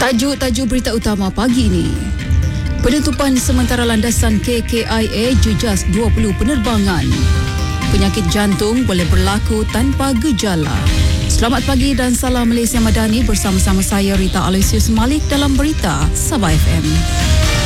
Tajuk berita utama pagi ini. Penutupan sementara landasan KKIA jejas 20 penerbangan. Penyakit jantung boleh berlaku tanpa gejala. Selamat pagi dan salam Malaysia Madani, bersama-sama saya Rita Aloysius Malik dalam berita Sabah FM.